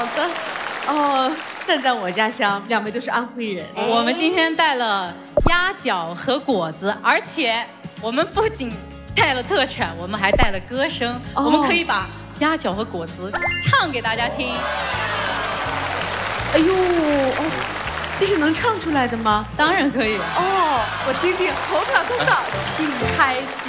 的。哦，但在我家乡，两位都是安徽人。 我们今天带了鸭脚和果子，而且我们不仅带了特产，我们还带了歌声。我们可以把鸭脚和果子唱给大家听。 哎呦，哦，这是能唱出来的吗？ 当然可以。 哦，我听听，投票，请开启。